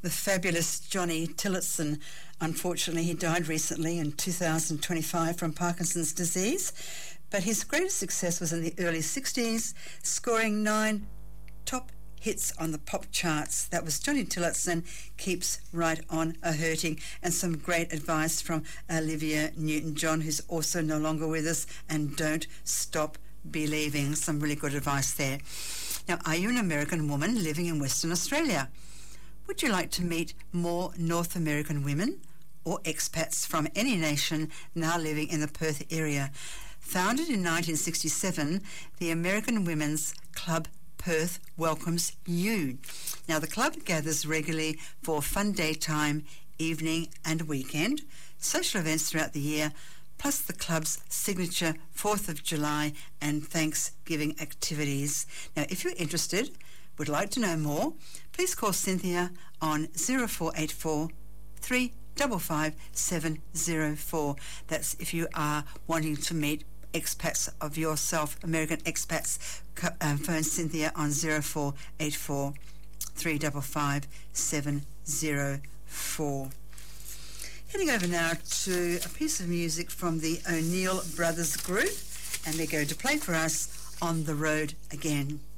the fabulous Johnny Tillotson. Unfortunately, he died recently in 2025 from Parkinson's disease, but his greatest success was in the early 60s, scoring 9 top hits on the pop charts. That was Johnny Tillotson, Keeps Right On A-Hurting, and some great advice from Olivia Newton-John, who's also no longer with us, and Don't Stop Believing. Some really good advice there. Now, are you an American woman living in Western Australia? Would you like to meet more North American women or expats from any nation now living in the Perth area? Founded in 1967, the American Women's Club Perth welcomes you. Now, the club gathers regularly for fun daytime, evening and weekend, social events throughout the year, plus the club's signature 4th of July and Thanksgiving activities. Now, if you're interested, would like to know more, please call Cynthia on 0484 355 704. That's if you are wanting to meet expats of yourself, American expats. Phone Cynthia on 0484 355 704. Heading over now to a piece of music from the O'Neill Brothers Group, and they're going to play for us On the Road Again.